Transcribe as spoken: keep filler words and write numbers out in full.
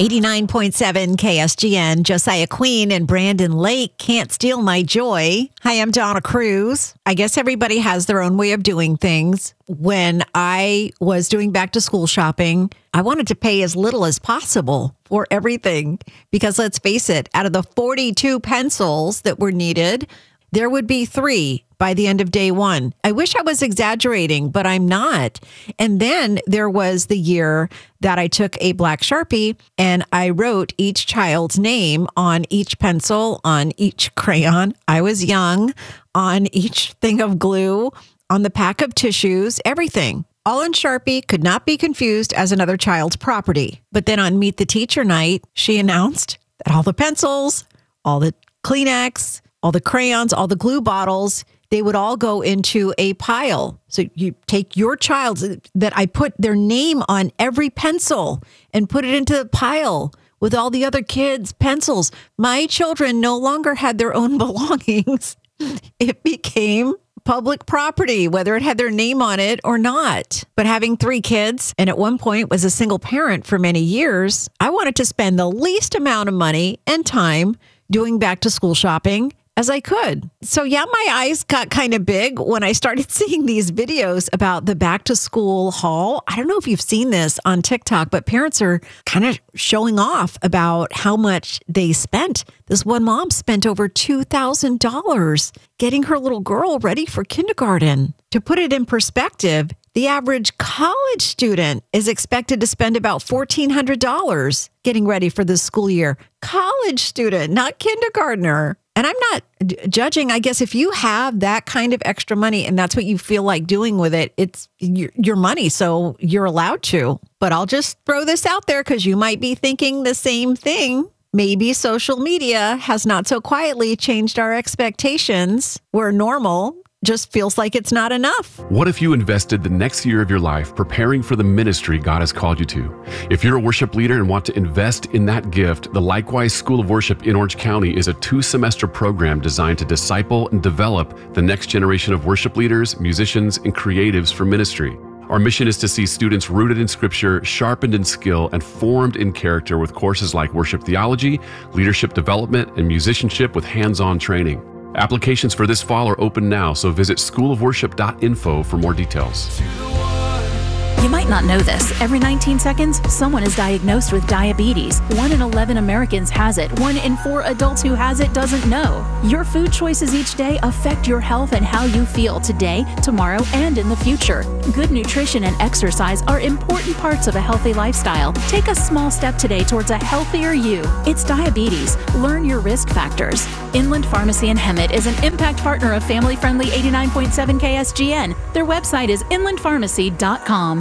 eighty-nine point seven K S G N, Josiah Queen and Brandon Lake, Can't Steal My Joy. Hi, I'm Donna Cruz. I guess everybody has their own way of doing things. When I was doing back to school shopping, I wanted to pay as little as possible for everything because let's face it, out of the forty-two pencils that were needed, there would be three by the end of day one. I wish I was exaggerating, but I'm not. And then there was the year that I took a black Sharpie and I wrote each child's name on each pencil, on each crayon. I was young, on each thing of glue, on the pack of tissues, everything. All in Sharpie, could not be confused as another child's property. But then on Meet the Teacher night, she announced that all the pencils, all the Kleenex, all the crayons, all the glue bottles, they would all go into a pile. So you take your child's, that I put their name on every pencil and put it into the pile with all the other kids' pencils. My children no longer had their own belongings. It became public property, whether it had their name on it or not. But having three kids, and at one point was a single parent for many years, I wanted to spend the least amount of money and time doing back to school shopping as I could. So yeah, my eyes got kind of big when I started seeing these videos about the back to school haul. I don't know if you've seen this on TikTok, but parents are kind of showing off about how much they spent. This one mom spent over two thousand dollars getting her little girl ready for kindergarten. To put it in perspective, the average college student is expected to spend about fourteen hundred dollars getting ready for this school year. College student, not kindergartner. And I'm not d- judging. I guess if you have that kind of extra money and that's what you feel like doing with it, it's your, your money, so you're allowed to. But I'll just throw this out there because you might be thinking the same thing. Maybe social media has not so quietly changed our expectations where normal just feels like it's not enough. What if you invested the next year of your life preparing for the ministry God has called you to? If you're a worship leader and want to invest in that gift, the Likewise School of Worship in Orange County is a two-semester program designed to disciple and develop the next generation of worship leaders, musicians, and creatives for ministry. Our mission is to see students rooted in Scripture, sharpened in skill, and formed in character with courses like worship theology, leadership development, and musicianship with hands-on training. Applications for this fall are open now, so visit school of worship dot info for more details. You might not know this. Every nineteen seconds, someone is diagnosed with diabetes. One in eleven Americans has it. One in four adults who has it doesn't know. Your food choices each day affect your health and how you feel today, tomorrow, and in the future. Good nutrition and exercise are important parts of a healthy lifestyle. Take a small step today towards a healthier you. It's diabetes. Learn your risk factors. Inland Pharmacy in Hemet is an impact partner of family-friendly eighty-nine point seven K S G N. Their website is inland pharmacy dot com.